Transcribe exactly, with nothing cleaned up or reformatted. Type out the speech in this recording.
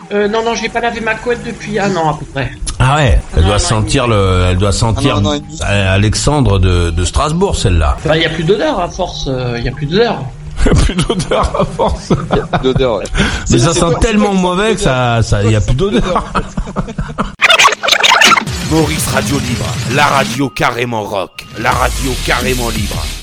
Euh, non, non, j'ai pas lavé ma couette depuis un an à peu près. Ah ouais, elle Ah, doit non, sentir non, le, elle doit sentir Ah, non, non, il- Alexandre de, de Strasbourg, celle-là. Enfin, il y a plus d'odeur à force. Il euh, y a plus d'odeur. Plus d'odeur à force. Il y a plus d'odeur, ouais. Mais C'est- ça c'est sent toi- tellement c'est toi qui mauvais que sens l'odeur. ça, ça, y a plus d'odeur. Maurice Radio Libre, la radio carrément rock, la radio carrément libre.